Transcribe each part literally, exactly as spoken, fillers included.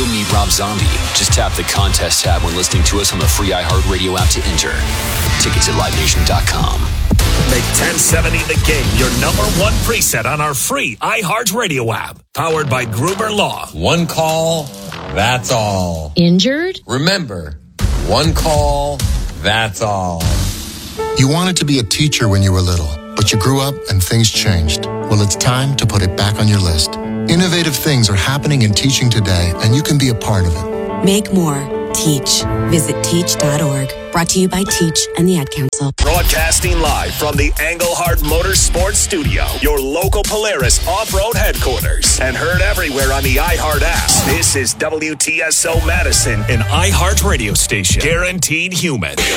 you'll meet Rob Zombie. Just tap the contest tab when listening to us on the free iHeartRadio app to enter. Tickets at live nation dot com. Make ten seventy The Game your number one preset on our free iHeartRadio app. Powered by Gruber Law. One call, that's all. Injured? Remember, one call, that's all. You wanted to be a teacher when you were little, but you grew up and things changed. Well, it's time to put it back on your list. Innovative things are happening in teaching today, and you can be a part of it. Make more. Teach. Visit teach dot org. Brought to you by Teach and the Ad Council. Broadcasting live from the Engelhart Motorsports Studio, your local Polaris off-road headquarters, and heard everywhere on the iHeart app. This is W T S O Madison, an iHeart radio station. Guaranteed human. We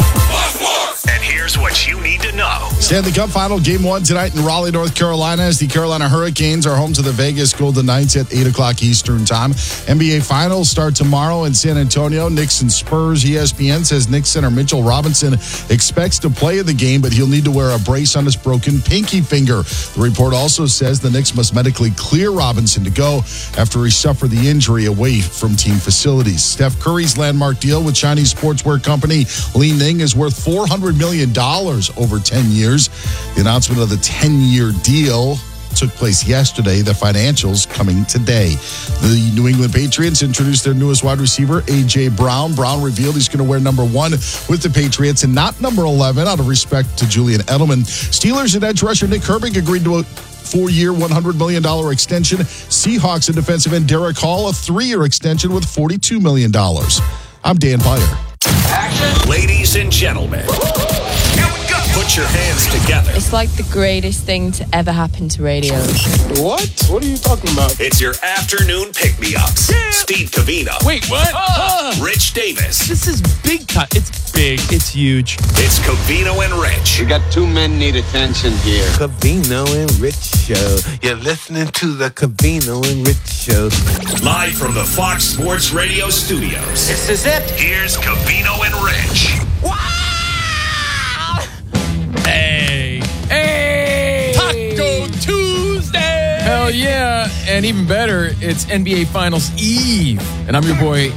are And here's what you need to know. Stanley Cup Final Game one tonight in Raleigh, North Carolina, as the Carolina Hurricanes are home to the Vegas Golden Knights at eight o'clock Eastern Time. N B A Finals start tomorrow in San Antonio. Knicks and Spurs. E S P N says Knicks center Mitchell Robinson expects to play in the game, but he'll need to wear a brace on his broken pinky finger. The report also says the Knicks must medically clear Robinson to go after he suffered the injury away from team facilities. Steph Curry's landmark deal with Chinese sportswear company Li Ning is worth four hundred million dollars over ten years. The announcement of the ten-year deal took place yesterday. The financials coming today. The New England Patriots introduced their newest wide receiver, A J. Brown. Brown revealed he's going to wear number one with the Patriots and not number eleven out of respect to Julian Edelman. Steelers and edge rusher Nick Herbig agreed to a four-year, one hundred million dollars extension. Seahawks and defensive end Derek Hall a three-year extension with forty-two million dollars. I'm Dan Byer. Action. Ladies and gentlemen, here we go. Put your hands together. It's like the greatest thing to ever happen to radio. What? What are you talking about? It's your afternoon pick-me-ups. Yeah. Steve Covino. Wait, what? Uh, Rich Davis. This is big time. It's big. It's huge. It's Covino and Rich. We got two men need attention here. Covino and Rich Show. You're listening to the Covino and Rich Show. Live from the Fox Sports Radio studios. This is it. Here's Covino and Rich. Wow! Hey. Hey! Taco Tuesday! Hell yeah. And even better, it's N B A Finals Eve. And I'm your boy.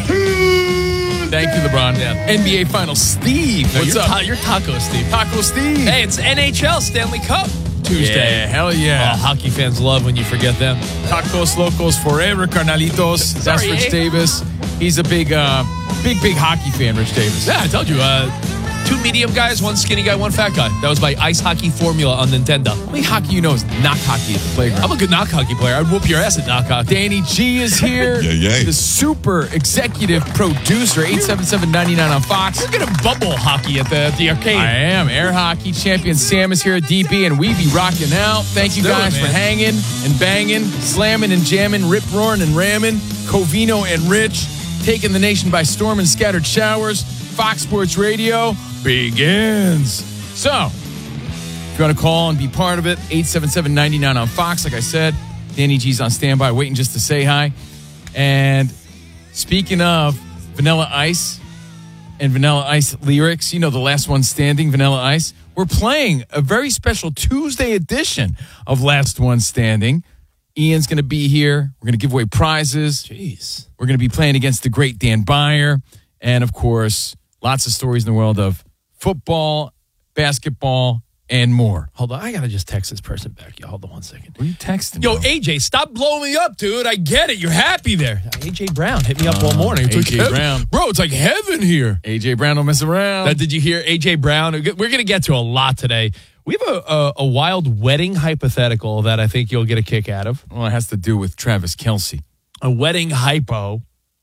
Thank you, LeBron. Yeah. N B A Finals Steve. No, What's you're up? Ta- you're Taco Steve. Taco Steve. Hey, it's N H L Stanley Cup Tuesday. Yeah, hell yeah. Oh, hockey fans love when you forget them. Tacos Locos forever, Carnalitos. That's Sorry, Rich eh? Davis. He's a big, uh, big, big hockey fan, Rich Davis. Yeah, I told you. Uh, two medium guys, one skinny guy, one fat guy. That was my ice hockey formula on Nintendo. How many hockey you know is knock hockey at the playground? I'm a good knock hockey player. I'd whoop your ass at knock hockey. Danny G is here. Yeah, yeah. The super executive producer, eight seven seven, nine nine on Fox. You're going to bubble hockey at the, at the arcade. I am. Air hockey champion Sam is here at D B, and we be rocking out. Thank Let's you do guys it, for man. hanging and banging, slamming and jamming, rip roaring and ramming. Covino and Rich taking the nation by storm in scattered showers. Fox Sports Radio begins. So, if you want to call and be part of it, eight seven seven, nine nine on Fox. Like I said, Danny G's on standby, waiting just to say hi. And speaking of Vanilla Ice and Vanilla Ice lyrics, you know, the last one standing, Vanilla Ice, we're playing a very special Tuesday edition of Last One Standing. Ian's going to be here. We're going to give away prizes. Jeez. We're going to be playing against the great Dan Byer. And, of course, lots of stories in the world of football, basketball, and more. Hold on. I got to just text this person back. Yo, hold on one second. What are you texting? Yo, bro? A J, stop blowing me up, dude. I get it. You're happy there. A J Brown hit me up all morning. It's A like J heaven. Brown. Bro, it's like heaven here. A J Brown don't mess around. That, did you hear A J Brown? We're going to get to a lot today. We have a, a, a wild wedding hypothetical that I think you'll get a kick out of. Well, it has to do with Travis Kelce. A wedding hypo.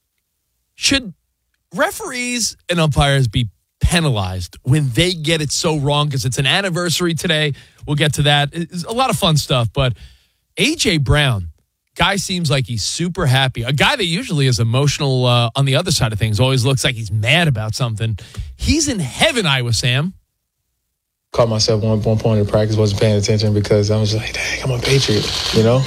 Should referees and umpires be penalized when they get it so wrong? Because it's an anniversary today. We'll get to that. It's a lot of fun stuff. But A J Brown, guy seems like he's super happy. A guy that usually is emotional uh, on the other side of things, always looks like he's mad about something. He's in heaven, Iowa Sam. Caught myself one one point in practice, wasn't paying attention because I was just like, dang, I'm a Patriot, you know?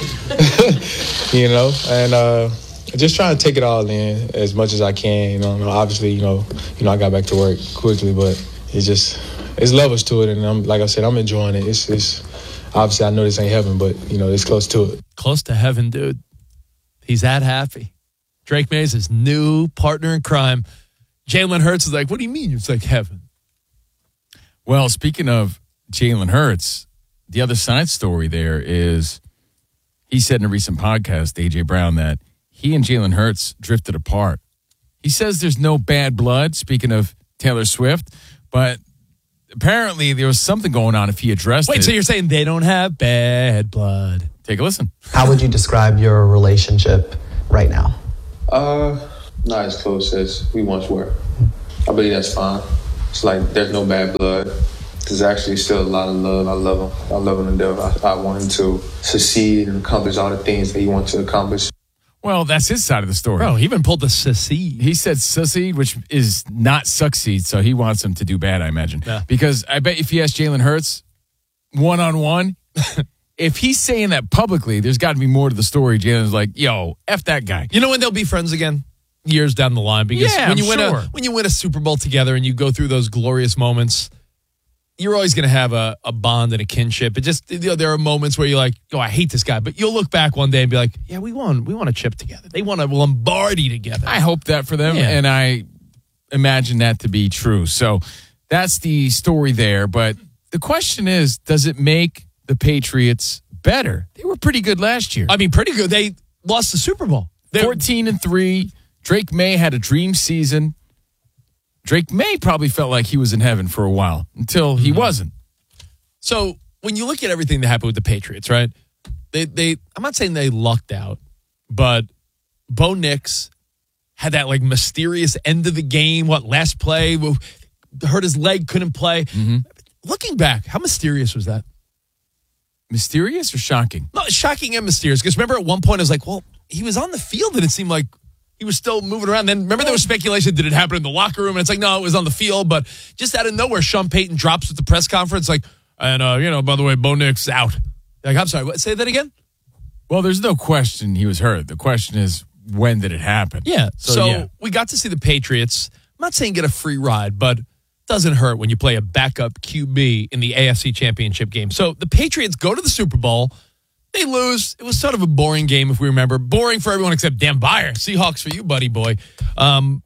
you know, and uh, just trying to take it all in as much as I can. You know, obviously, you know, you know, I got back to work quickly, but it's just, it's levels to it. And I'm, like I said, I'm enjoying it. It's, it's obviously, I know this ain't heaven, but, you know, it's close to it. Close to heaven, dude. He's that happy. Drake May's his new partner in crime. Jalen Hurts is like, what do you mean? It's like heaven. Well, speaking of Jalen Hurts, the other side story there is he said in a recent podcast, A J. Brown, that he and Jalen Hurts drifted apart. He says there's no bad blood, speaking of Taylor Swift, but apparently there was something going on if he addressed Wait, it. so you're saying they don't have bad blood? Take a listen. How would you describe your relationship right now? Uh, not as close as we once were. I believe that's fine. It's like there's no bad blood. There's actually still a lot of love. I love him. I love him to death. I, I want him to succeed and accomplish all the things that he wants to accomplish. Well, that's his side of the story. Bro, he even pulled the succeed. He said succeed, which is not succeed, so he wants him to do bad, I imagine. Yeah. Because I bet if you ask Jalen Hurts one-on-one, if he's saying that publicly, there's got to be more to the story. Jalen's like, yo, F that guy. You know when they'll be friends again? Years down the line. Because Yeah, when you I'm win sure. a when you win a Super Bowl together and you go through those glorious moments, you're always going to have a, a bond and a kinship. It just, you know, there are moments where you're like, oh, I hate this guy. But you'll look back one day and be like, yeah, we won. We won a chip together. They won a Lombardi together. I hope that for them, Yeah. and I imagine that to be true. So that's the story there. But the question is, does it make the Patriots better? They were pretty good last year. I mean, pretty good. They lost the Super Bowl. They're, fourteen and three. Drake May had a dream season. Drake May probably felt like he was in heaven for a while until he Mm-hmm. wasn't. So when you look at everything that happened with the Patriots, right? They they I'm not saying they lucked out, but Bo Nix had that like mysterious end of the game. What last play hurt his leg, couldn't play. Mm-hmm. Looking back, how mysterious was that? Mysterious or shocking? No, shocking and mysterious. Because remember, at one point, I was like, well, he was on the field, and it seemed like he was still moving around. Then remember, there was speculation, did it happen in the locker room? And it's like, no, it was on the field. But just out of nowhere, Sean Payton drops at the press conference, like, and uh, you know, by the way, Bo Nix out. Like, I'm sorry, what? Say that again. Well, there's no question he was hurt. The question is, when did it happen? Yeah. So, So, yeah. we got to see the Patriots. I'm not saying get a free ride, but it doesn't hurt when you play a backup Q B in the A F C Championship game. So the Patriots go to the Super Bowl. They lose. It was sort of a boring game, if we remember. Boring for everyone except Dan Byer. Seahawks for you, buddy boy. Um,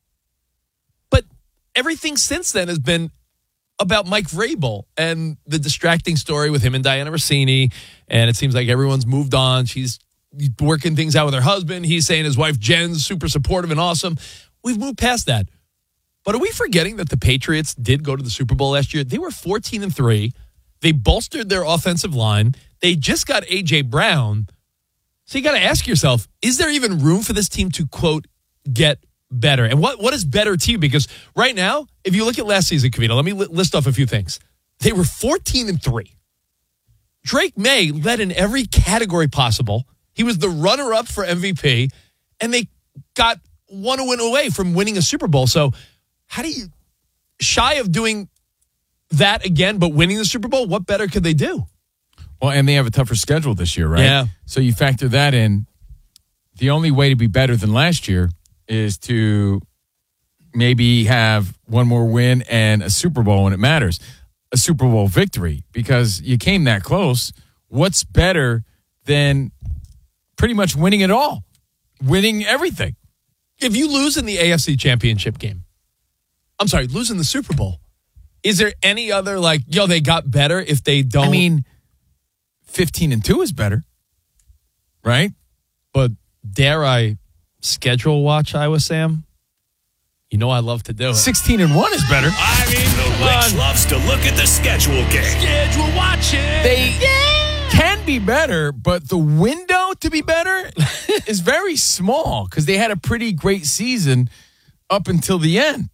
but everything since then has been about Mike Vrabel and the distracting story with him and Diana Rossini. And it seems like everyone's moved on. She's working things out with her husband. He's saying his wife Jen's super supportive and awesome. We've moved past that. But are we forgetting that the Patriots did go to the Super Bowl last year? They were fourteen and three. They bolstered their offensive line. They just got A J. Brown. So you got to ask yourself, is there even room for this team to, quote, get better? And what, what is better to you? Because right now, if you look at last season, Kavita, let me li- list off a few things. They were fourteen and three. Drake May led in every category possible. He was the runner-up for M V P, and they got one win away from winning a Super Bowl. So how do you, shy of doing that again, but winning the Super Bowl, what better could they do? Well, and they have a tougher schedule this year, right? Yeah. So you factor that in. The only way to be better than last year is to maybe have one more win and a Super Bowl when it matters. A Super Bowl victory, because you came that close. What's better than pretty much winning it all? Winning everything. If you lose in the A F C Championship game, I'm sorry, losing the Super Bowl, is there any other, like, yo, they got better if they don't? I mean, fifteen and two is better, right? But dare I schedule watch Iowa, Sam? You know I love to do it. sixteen and one is better. I mean, the Rich loves to look at the schedule game. Schedule watching. They can be better, but the window to be better is very small because they had a pretty great season up until the end.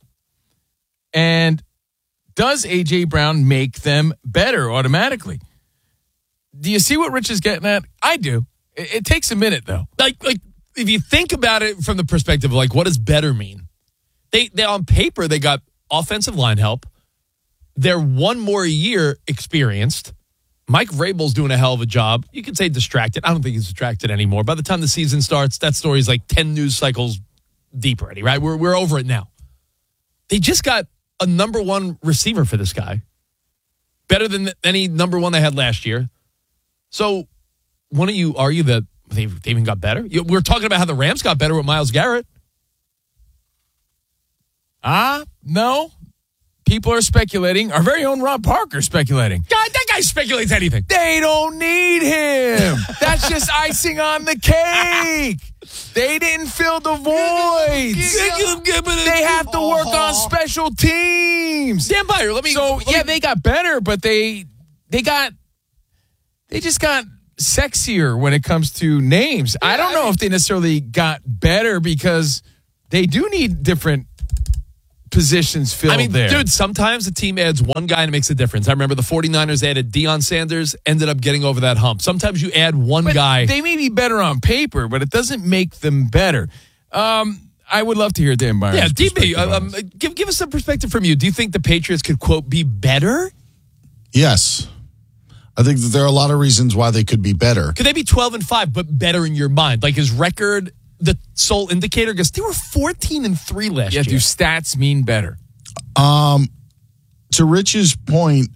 And does A J. Brown make them better automatically? Do you see what Rich is getting at? I do. It, it takes a minute, though. Like, like if you think about it from the perspective of, like, what does better mean? They, they on paper, they got offensive line help. They're one more year experienced. Mike Vrabel's doing a hell of a job. You could say distracted. I don't think he's distracted anymore. By the time the season starts, that story is like ten news cycles deep already, right? We're, we're over it now. They just got a number one receiver for this guy. Better than any number one they had last year. So, wouldn't you argue that They, they even got better. You- We were talking about how the Rams got better with Myles Garrett. Ah, no. People are speculating. Our very own Rob Parker speculating. God, that guy speculates anything. They don't need him. That's just icing on the cake. They didn't fill the voids. They have to work on special teams. Dan Byer, let me. So let yeah, me- they got better, but they they got they just got sexier when it comes to names. I don't know if they necessarily got better because they do need different positions filled I mean, there. dude, sometimes a team adds one guy and it makes a difference. I remember the 49ers added Deion Sanders, ended up getting over that hump. Sometimes you add one But guy. They may be better on paper, but it doesn't make them better. Um, I would love to hear Dan Byron's yeah, D B, perspective on um, this. give, give us some perspective from you. Do you think the Patriots could, quote, be better? Yes. I think that there are a lot of reasons why they could be better. Could they be twelve and five, but better in your mind? Like his record, the sole indicator? Because they were fourteen and three last Yeah, year. do stats mean better? Um, to Rich's point,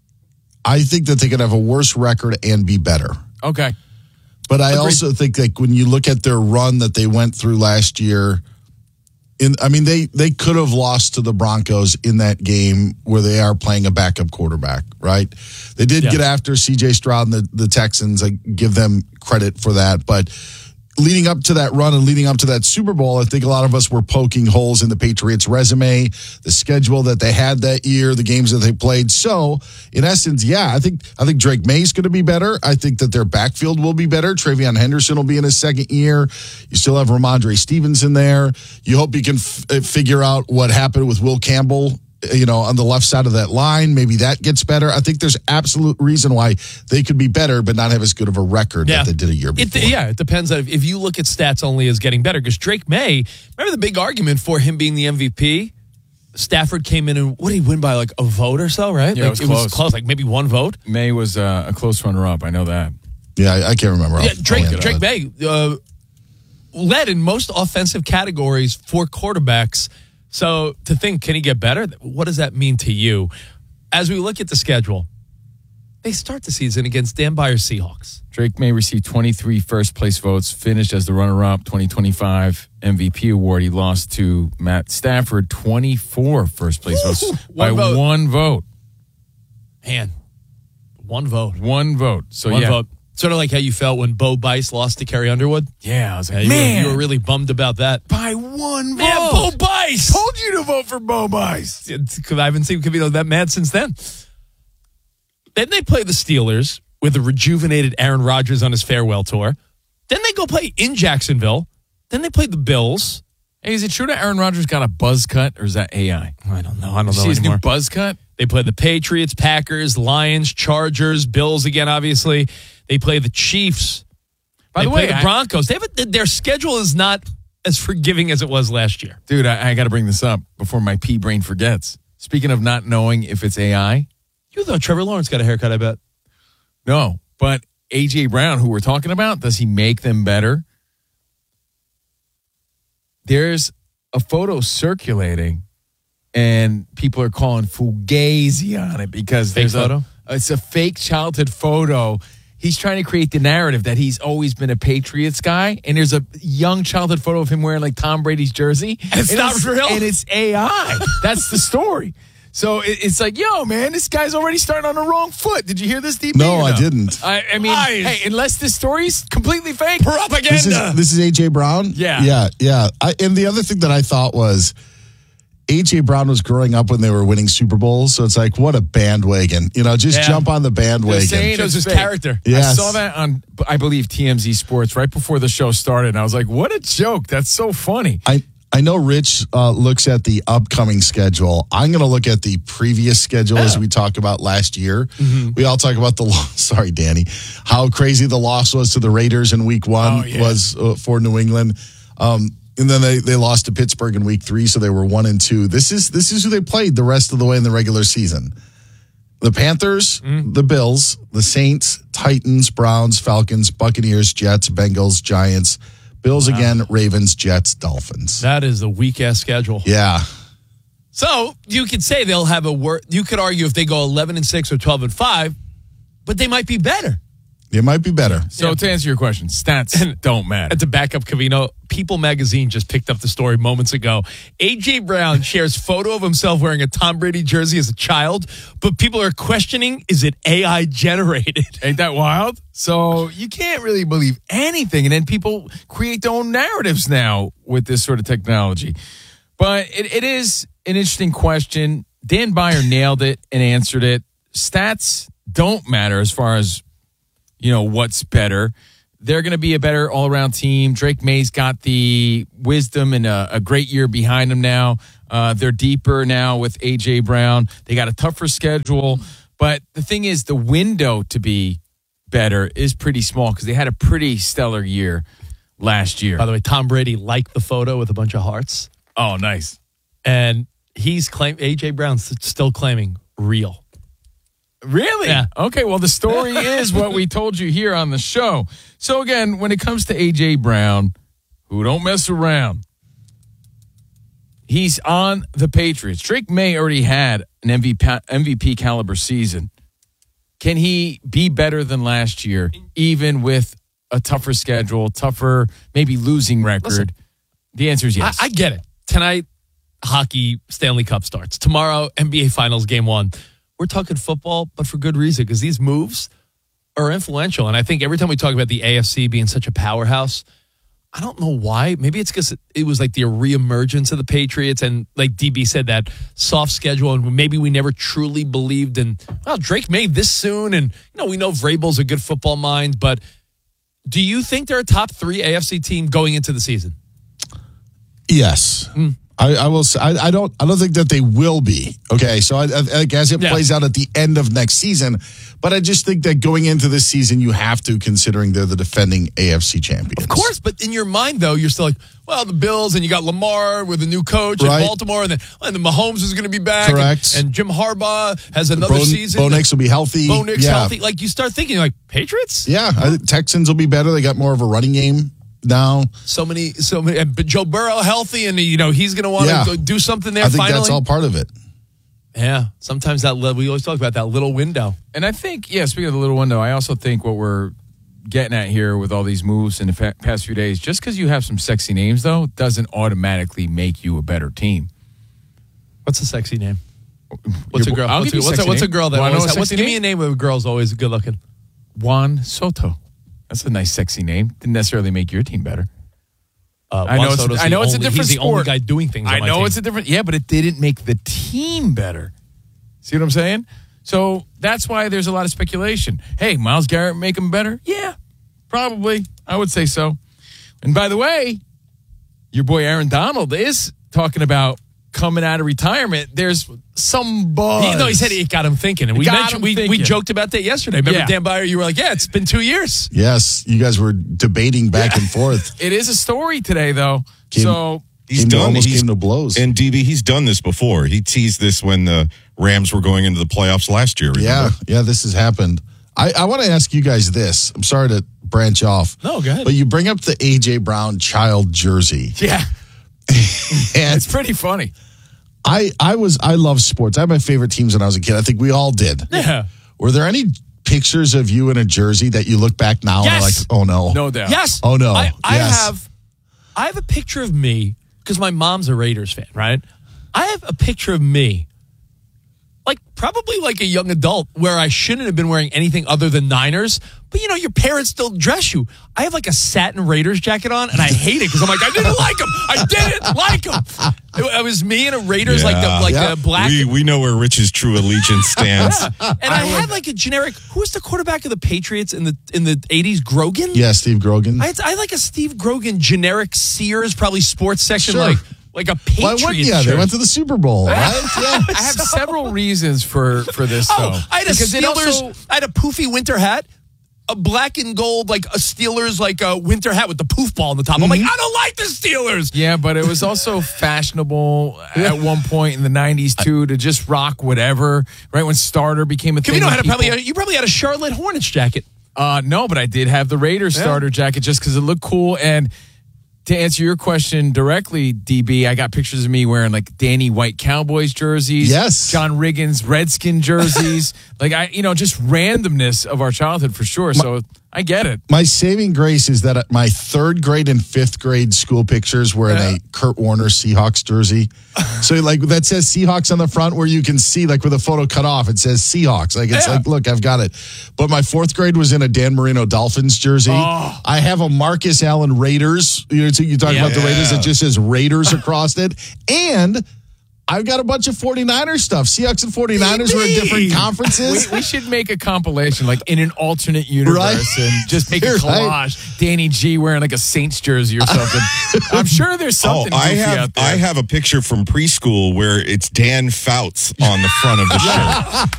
I think that they could have a worse record and be better. Okay. But I Agreed. also think that when you look at their run that they went through last year, in I mean they they could have lost to the Broncos in that game where they are playing a backup quarterback, right? They did Yeah. get after C J Stroud and the, the Texans. I give them credit for that, but leading up to that run and leading up to that Super Bowl, I think a lot of us were poking holes in the Patriots' resume, the schedule that they had that year, the games that they played. So, in essence, yeah, I think I think Drake May's going to be better. I think that their backfield will be better. Travion Henderson will be in his second year. You still have Ramondre Stevenson there. You hope you can f- figure out what happened with Will Campbell, you know, on the left side of that line. Maybe that gets better. I think there's absolute reason why they could be better, but not have as good of a record Yeah. that they did a year It, before. yeah, it depends on if, if you look at stats only as getting better. Because Drake May, remember the big argument for him being the M V P? Stafford came in and what did he win by, like a vote or so, right? Yeah, Like, it was close. like maybe one vote. May was uh, a close runner-up. I know that. Yeah, I, I can't remember. Yeah, I'll- Drake I'll hand it Drake on. May uh, led in most offensive categories for quarterbacks. So to think, can he get better? What does that mean to you? As we look at the schedule, they start the season against Dan Byer's Seahawks. Drake May received twenty-three first-place votes, finished as the runner-up, twenty twenty-five M V P award. He lost to Matt Stafford, twenty-four first-place votes by One vote. one vote. Man, one vote. One vote. So, One yeah. vote. Sort of like how you felt when Bo Bice lost to Kerry Underwood. Yeah, I was like, Yeah, you, man, were, you were really bummed about that. by one vote. Man, Bo Bice! Told you to vote for Bo Bice. I haven't seen Cavino that mad since then. Then they play the Steelers with a rejuvenated Aaron Rodgers on his farewell tour. Then they go play in Jacksonville. Then they play the Bills. Hey, is it true that Aaron Rodgers got a buzz cut, or is that A I? I don't know. I don't You know see his anymore. new buzz cut? They play the Patriots, Packers, Lions, Chargers, Bills again, obviously. They play the Chiefs. By they the play way, the I- Broncos. They have a, their schedule is not as forgiving as it was last year. Dude, I, I got to bring this up before my pea brain forgets. Speaking of not knowing if it's A I, You thought Trevor Lawrence got a haircut, I bet. no, but A J Brown, who we're talking about, does he make them better? There's a photo circulating, and people are calling fugazi on it because Fake there's photo? a it's a fake childhood photo. He's trying to create the narrative that he's always been a Patriots guy, and there's a young childhood photo of him wearing like Tom Brady's jersey. And it's not real? and it's A I. That's the story. So it, it's like, yo, man, this guy's already starting on the wrong foot. Did you hear this, D B? No, or I didn't. I, I mean, Lies. hey, unless this story's completely fake, Propaganda. This is this is A J Brown. Yeah. yeah, yeah. I, and the other thing that I thought was A J Brown was growing up when they were winning Super Bowls, so it's like, what a bandwagon. You know, just Yeah. jump on the bandwagon. saying Shows it's his fake. character. I Yes. saw that on, I believe, T M Z Sports right before the show started, and I was like, what a joke. That's so funny. I I know Rich uh, looks at the upcoming schedule. I'm going to look at the previous schedule as we talked about last year. Mm-hmm. We all talk about the loss. Sorry, Danny. How crazy the loss was to the Raiders in week one Oh, yeah. was uh, for New England. Um, and then they, they lost to Pittsburgh in week three, so they were one and two. This is this is who they played the rest of the way in the regular season. The Panthers, Mm-hmm. the Bills, the Saints, Titans, Browns, Falcons, Buccaneers, Jets, Bengals, Giants, Bills again, Ravens, Jets, Dolphins. That is a weak ass schedule. Yeah. So you could say they'll have a work. You could argue if they go eleven and six or twelve and five, but they might be better. It might be better. So to answer your question, stats don't matter. And to back up Covino, People Magazine just picked up the story moments ago. A J. Brown shares photo of himself wearing a Tom Brady jersey as a child, but people are questioning, is it A I generated? Ain't that wild? So you can't really believe anything. And then people create their own narratives now with this sort of technology. But it, it is an interesting question. Dan Byer nailed it and answered it. Stats don't matter as far as, you know, what's better. They're going to be a better all-around team. Drake May's got the wisdom and a, a great year behind them now. Uh, they're deeper now with A J. Brown. They got a tougher schedule. But the thing is, the window to be better is pretty small because they had a pretty stellar year last year. By the way, Tom Brady liked the photo with a bunch of hearts. Oh, nice. And he's claiming, A J. Brown's still claiming real. Really? Yeah. Okay, well, the story is what we told you here on the show. So, again, when it comes to A J. Brown, who don't mess around, he's on the Patriots. Drake May already had an M V P, M V P caliber season. Can he be better than last year, even with a tougher schedule, tougher, maybe losing record? Listen, the answer is yes. I, I get it. Tonight, hockey Stanley Cup starts. Tomorrow, N B A Finals Game One. We're talking football, but for good reason, because these moves are influential. And I think every time we talk about the A F C being such a powerhouse, I don't know why. Maybe it's because it was like the reemergence of the Patriots. And like D B said, that soft schedule. And maybe we never truly believed in, well, Drake May this soon. And, you know, we know Vrabel's a good football mind. But do you think they're a top three A F C team going into the season? Yes. Mm. I, I will. I, I don't. I don't think that they will be. Okay, so I, I, I guess it yeah. plays out at the end of next season. But I just think that going into this season, you have to, considering they're the defending A F C champions. Of course, but in your mind, though, you're still like, well, the Bills, and you got Lamar with a new coach right. in Baltimore, and then and the Mahomes is going to be back. Correct. And, and Jim Harbaugh has another Bo, season. Bo Nix will be healthy. Bo Nix yeah. healthy. Like, you start thinking, like, Patriots? Yeah, I think Texans will be better. They got more of a running game now. So many, so many. And Joe Burrow healthy, and, you know, he's going to want yeah. to do something there I think finally. that's all part of it. Yeah, sometimes that we always talk about that little window. And I think, yeah, speaking of the little window, I also think what we're getting at here with all these moves in the fa- past few days, just because you have some sexy names, though, doesn't automatically make you a better team. What's a sexy name? What's Your, a girl? I'll What's, give a, you what's, a, what's a girl that always has, what's, give me a name of a girl's always good looking? Juan Soto. That's a nice, sexy name. Didn't necessarily make your team better. Uh, I know, it's, I know only, it's a different he's sport. the only guy doing things. I on my know team. it's a different, yeah, but it didn't make the team better. See what I'm saying? So that's why there's a lot of speculation. Hey, Myles Garrett make him better? Yeah, probably. I would say so. And by the way, your boy Aaron Donald is talking about coming out of retirement. There's some buzz. He, no, he said it got him thinking. And we mentioned we, we joked about that yesterday. Remember, yeah. Dan Byer, you were like, yeah, it's been two years. Yes, you guys were debating back yeah. and forth. It is a story today, though. Came, so he's came done. To, almost he's, came to blows. And D B, he's done this before. He teased this when the Rams were going into the playoffs last year. Remember? Yeah, yeah, this has happened. I, I want to ask you guys this. I'm sorry to branch off. No, go ahead. But you bring up the A J. Brown child jersey. Yeah. And it's pretty funny. I, I was I love sports. I had my favorite teams when I was a kid. I think we all did. Yeah. Were there any pictures of you in a jersey that you look back now yes. and are like, oh no. No doubt. Yes. Oh no. I, I yes. have I have a picture of me, because my mom's a Raiders fan, right? I have a picture of me, like probably like a young adult, where I shouldn't have been wearing anything other than Niners. But, you know, your parents still dress you. I have like a satin Raiders jacket on, and I hate it because I'm like, I didn't like them. I didn't like them. It, it was me in a Raiders, yeah. like the like yeah. the black. We, we know where Rich's true allegiance stands. Yeah. And I, I had like a generic, who was the quarterback of the Patriots in the in the eighties? Grogan? Yeah, Steve Grogan. I had, I had like a Steve Grogan generic Sears, probably sports section, sure. like like a Patriots Why yeah, shirt. They went to the Super Bowl, right? Yeah. I have so, several reasons for, for this, oh, though. I had a because Steelers, also, I had a poofy winter hat. A black and gold, like a Steelers, like a winter hat with the poof ball on the top. Mm-hmm. I'm like, I don't like the Steelers. Yeah, but it was also fashionable at one point in the nineties too to just rock whatever. Right when starter became a thing. You know, had a, people, probably you probably had a Charlotte Hornets jacket. Uh, no, but I did have the Raiders yeah. starter jacket just because it looked cool. And to answer your question directly, D B, I got pictures of me wearing like Danny White Cowboys jerseys, yes, John Riggins Redskin jerseys, like I, you know, just randomness of our childhood for sure. My, so I get it. My saving grace is that my third grade and fifth grade school pictures were in a Kurt Warner Seahawks jersey. So like that says Seahawks on the front where you can see like with a photo cut off, it says Seahawks. Like it's Yeah. like, look, I've got it. But my fourth grade was in a Dan Marino Dolphins jersey. Oh. I have a Marcus Allen Raiders. You know, so you talk Yeah. about the Raiders, Yeah. it just says Raiders across it. And I've got a bunch of 49ers stuff. Seahawks and 49ers were in different conferences. We, we should make a compilation like in an alternate universe Right? and just make a You're right. collage. Danny G wearing like a Saints jersey or something. I'm sure there's Oh, something I goofy have out there. I have a picture from preschool where it's Dan Fouts on the front of the shirt.